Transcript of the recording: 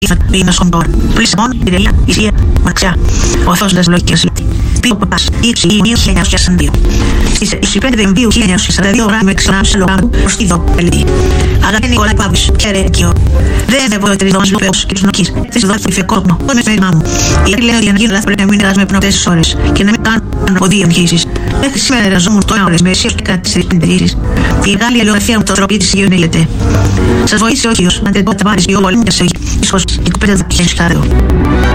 Βίνος Κομπόρ, Πλησμόν, Ιδελία, Ισία, Μαξιά, Οθόσδας Λογικές Λεπτή, Πίο Παπάς, Ήψη Ιουνίου 1942. Στις 25 Δεμβίου 1942 ώρα με ξανάμψε λογάμου προς τη Δόπελη. Αγαπητέ Νικόλα Παύλης, χαιρέτιο. Δεν δε πω τρεις δόμας Λουπέους και τους νοκείς, θες δω το κόσμο, πώς με φέρει μάμου. Οι άλλοι λένε ότι για να γίνω λάθος πρέπει να μην εργάζομαι πριν από 4 ώρες και να μην κάνω από 2 εγχείρησεις. Μέχρι σήμερα εργαζόμουν τώρα ώρες με αισίως και κάτι στις πεντερήσεις. Η μεγάλη αλληλογραφία μου το τροπή της Αγίου λέγεται. Σας βοήθησε ο Κύριος, αν δεν πω τα πάρεις 2 βολήμια σε ίσως 25 χιλιάδες.